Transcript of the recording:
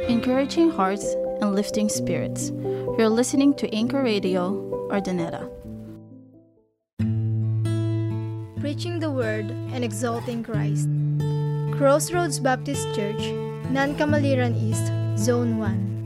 encouraging hearts and lifting spirits. You're listening to Anchor Radio, Ordaneta. Preaching the Word and exalting Christ. Crossroads Baptist Church, Nancamaliran East, Zone 1.